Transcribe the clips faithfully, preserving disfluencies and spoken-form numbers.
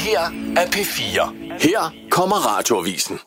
her er P fire. Her kommer Radioavisen.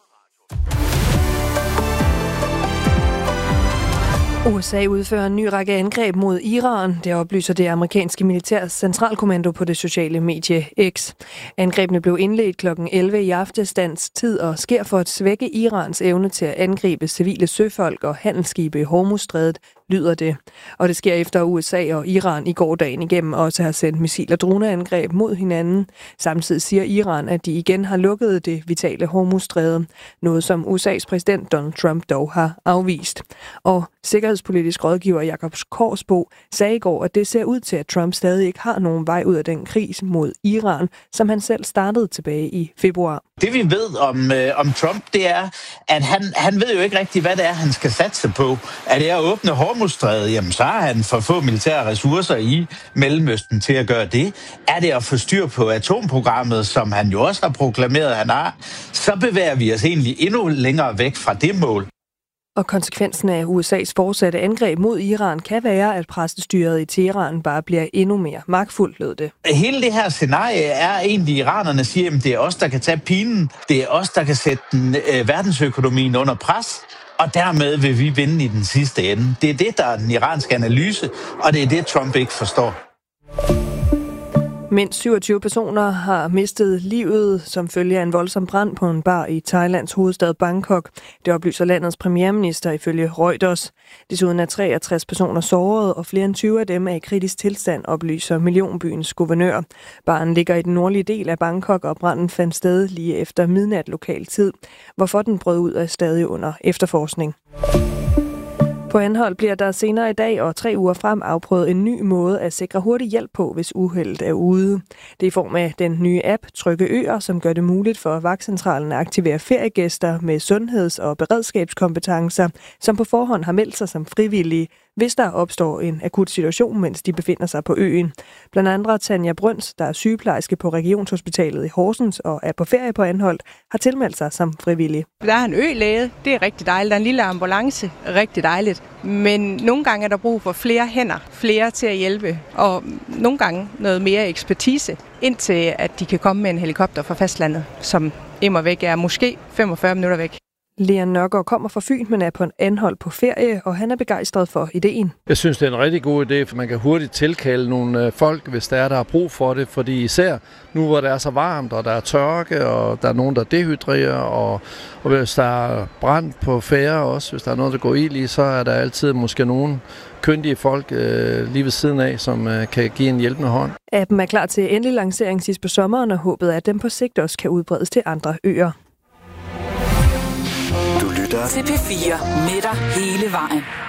U S A udfører en ny række angreb mod Iran. Det oplyser det amerikanske militærs centralkommando på det sociale medie X. Angrebene blev indledt klokken elleve i aftes dansk tid og sker for at svække Irans evne til at angribe civile søfolk og handelsskibe i Hormuzstrædet, lyder det. Og det sker efter U S A og Iran i går dagen igennem også har sendt missil- og droneangreb mod hinanden. Samtidig siger Iran, at de igen har lukket det vitale Hormuzstræde, noget som U S A's præsident Donald Trump dog har afvist. Og sikkerhedspolitisk rådgiver Jakob Korsbo sagde i går, at det ser ud til, at Trump stadig ikke har nogen vej ud af den krig mod Iran, som han selv startede tilbage i februar. Det vi ved om, øh, om Trump, det er, at han, han ved jo ikke rigtigt, hvad det er, han skal satse på. Er det at åbne Hormuzstrædet, jamen så har han for få militære ressourcer i Mellemøsten til at gøre det. Er det at få styr på atomprogrammet, som han jo også har proklameret, han har, så bevæger vi os egentlig endnu længere væk fra det mål. Og konsekvensen af U S A's fortsatte angreb mod Iran kan være, at præstestyret i Teheran bare bliver endnu mere magtfuldt, lød det. Hele det her scenarie er egentlig, iranerne siger, at det er os, der kan tage pinen. Det er os, der kan sætte den, øh, verdensøkonomien under pres. Og dermed vil vi vinde i den sidste ende. Det er det, der er den iranske analyse, og det er det, Trump ikke forstår. Mindst syvogtyve personer har mistet livet som følge af en voldsom brand på en bar i Thailands hovedstad Bangkok. Det oplyser landets premierminister ifølge Reuters. Desuden er treogtres personer såret, og flere end tyve af dem er i kritisk tilstand, oplyser millionbyens guvernør. Baren ligger i den nordlige del af Bangkok, og branden fandt sted lige efter midnat lokal tid. Hvorfor den brød ud er stadig under efterforskning. På Anholt bliver der senere i dag og tre uger frem afprøvet en ny måde at sikre hurtig hjælp på, hvis uheldet er ude. Det er i form af den nye app Trygge Øer, som gør det muligt for vagtcentralen at aktivere feriegæster med sundheds- og beredskabskompetencer, som på forhånd har meldt sig som frivillige, hvis der opstår en akut situation, mens de befinder sig på øen. Blandt andre Tanja Brøns, der er sygeplejerske på Regionshospitalet i Horsens og er på ferie på Anholt, har tilmeldt sig som frivillig. Der er en ølæge, det er rigtig dejligt. Der er en lille ambulance, rigtig dejligt. Men nogle gange er der brug for flere hænder, flere til at hjælpe, og nogle gange noget mere ekspertise, indtil at de kan komme med en helikopter fra fastlandet, som immer væk er måske femogfyrre minutter væk. Leon Nørgaard kommer fra Fyn, men er på en Anholt på ferie, og han er begejstret for ideen. Jeg synes, det er en rigtig god idé, for man kan hurtigt tilkalde nogle folk, hvis der er, der har brug for det. Fordi især nu, hvor det er så varmt, og der er tørke, og der er nogen, der dehydrerer, og, og hvis der er brand på færre også, hvis der er noget, der går ild i, så er der altid måske nogen kyndige folk øh, lige ved siden af, som øh, kan give en hjælpende hånd. Appen er klar til endelig lancering sidst på sommeren, og håbet er, at den på sigt også kan udbredes til andre øer. Du lytter til P fire med dig hele vejen.